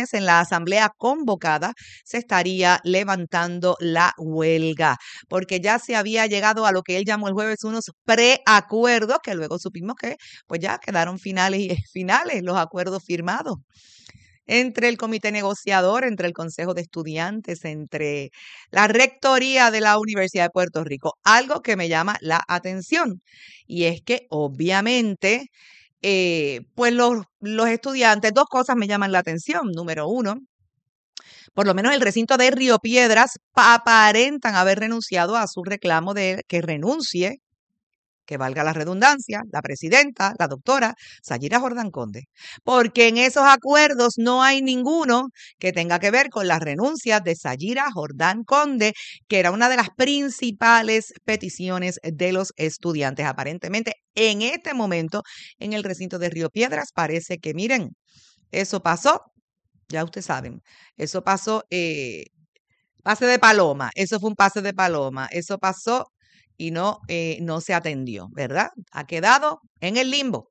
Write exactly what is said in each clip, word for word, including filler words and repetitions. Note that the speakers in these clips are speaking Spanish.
viernes, en la asamblea convocada, se estaría levantando la huelga, porque ya se había llegado a lo que él llamó el jueves unos preacuerdos, que luego supimos que pues ya quedaron finales y finales los acuerdos firmados entre el comité negociador, entre el Consejo de Estudiantes, entre la rectoría de la Universidad de Puerto Rico. Algo que me llama la atención, y es que obviamente, eh, pues los, los estudiantes, dos cosas me llaman la atención. Número uno, por lo menos el recinto de Río Piedras aparentan haber renunciado a su reclamo de que renuncie, que valga la redundancia, la presidenta, la doctora Sayira Jordán Conde, porque en esos acuerdos no hay ninguno que tenga que ver con las renuncias de Sayira Jordán Conde, que era una de las principales peticiones de los estudiantes. Aparentemente, en este momento, en el recinto de Río Piedras, parece que, miren, eso pasó, ya ustedes saben, eso pasó, eh, pase de paloma, eso fue un pase de paloma, eso pasó y no, eh, no se atendió, ¿verdad? Ha quedado en el limbo.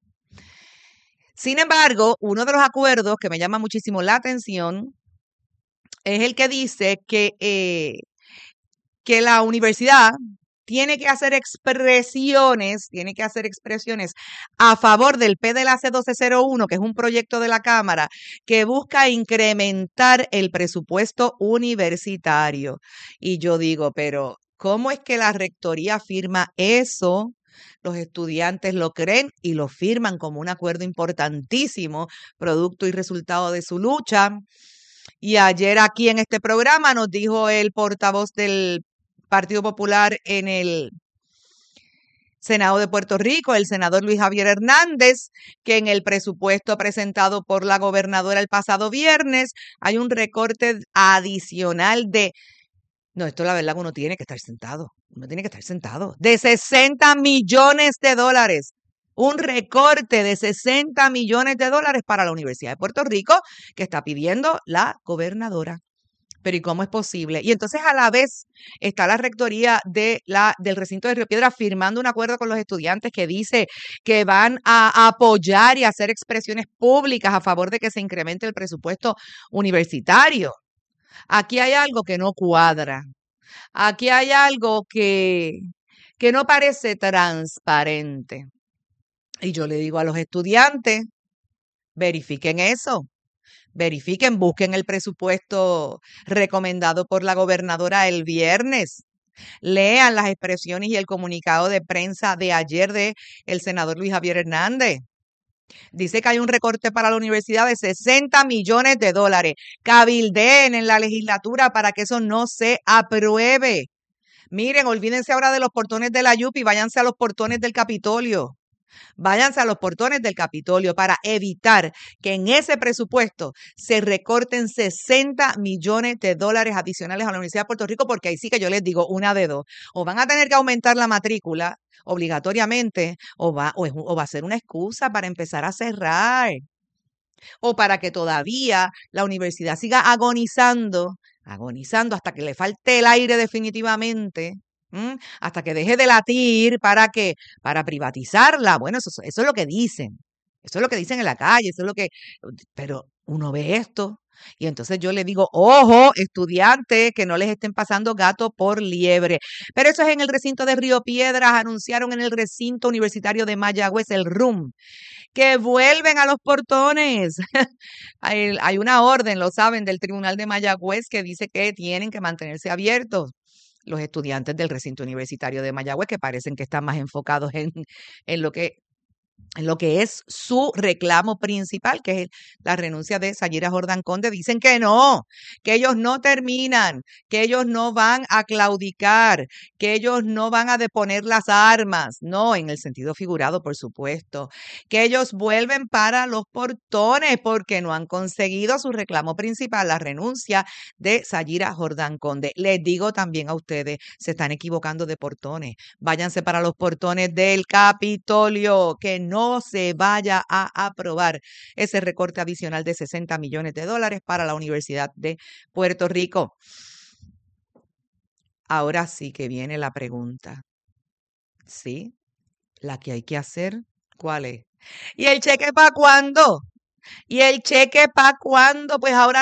Sin embargo, uno de los acuerdos que me llama muchísimo la atención es el que dice que, eh, que la universidad tiene que hacer expresiones, tiene que hacer expresiones a favor del P D L A C doce cero uno, que es un proyecto de la Cámara que busca incrementar el presupuesto universitario. Y yo digo, pero ¿cómo es que la rectoría firma eso? Los estudiantes lo creen y lo firman como un acuerdo importantísimo, producto y resultado de su lucha. Y ayer aquí en este programa nos dijo el portavoz del Partido Popular en el Senado de Puerto Rico, el senador Luis Javier Hernández, que en el presupuesto presentado por la gobernadora el pasado viernes hay un recorte adicional de, no, esto la verdad que uno tiene que estar sentado, uno tiene que estar sentado, de sesenta millones de dólares. Un recorte de sesenta millones de dólares para la Universidad de Puerto Rico que está pidiendo la gobernadora. Pero ¿y cómo es posible? Y entonces a la vez está la rectoría de la, del recinto de Río Piedra firmando un acuerdo con los estudiantes que dice que van a apoyar y hacer expresiones públicas a favor de que se incremente el presupuesto universitario. Aquí hay algo que no cuadra. Aquí hay algo que, que no parece transparente. Y yo le digo a los estudiantes, verifiquen eso. Verifiquen, busquen el presupuesto recomendado por la gobernadora el viernes. Lean las expresiones y el comunicado de prensa de ayer de el senador Luis Javier Hernández. Dice que hay un recorte para la universidad de sesenta millones de dólares. Cabildeen en la legislatura para que eso no se apruebe. Miren, olvídense ahora de los portones de la Yupi y váyanse a los portones del Capitolio. Váyanse a los portones del Capitolio para evitar que en ese presupuesto se recorten sesenta millones de dólares adicionales a la Universidad de Puerto Rico, porque ahí sí que yo les digo una de dos. O van a tener que aumentar la matrícula obligatoriamente, o va, o, es, o va a ser una excusa para empezar a cerrar, o para que todavía la universidad siga agonizando, agonizando hasta que le falte el aire definitivamente. ¿Mm? Hasta que deje de latir, ¿para qué? Para privatizarla. Bueno, eso, eso es lo que dicen. Eso es lo que dicen en la calle, eso es lo que... Pero uno ve esto y entonces yo le digo, ojo, estudiantes, que no les estén pasando gato por liebre. Pero eso es en el recinto de Río Piedras. Anunciaron en el recinto universitario de Mayagüez, el R U M, que vuelven a los portones. hay, hay una orden, lo saben, del Tribunal de Mayagüez que dice que tienen que mantenerse abiertos los estudiantes del recinto universitario de Mayagüez, que parecen que están más enfocados en, en lo que en lo que es su reclamo principal, que es la renuncia de Sayira Jordán Conde. Dicen que no, que ellos no terminan, que ellos no van a claudicar, que ellos no van a deponer las armas, no, en el sentido figurado, por supuesto, que ellos vuelven para los portones porque no han conseguido su reclamo principal, la renuncia de Sayira Jordán Conde. Les digo también a ustedes, se están equivocando de portones, váyanse para los portones del Capitolio, que no se vaya a aprobar ese recorte adicional de sesenta millones de dólares para la Universidad de Puerto Rico. Ahora sí que viene la pregunta. ¿Sí? La que hay que hacer, ¿cuál es? ¿Y el cheque para cuándo? ¿Y el cheque para cuándo? Pues ahora